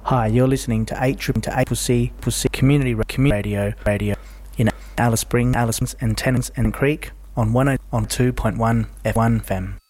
Hi, you're listening to 8 C Community Radio in Alice Springs and Tennant and Creek on 102.1 F1 FM.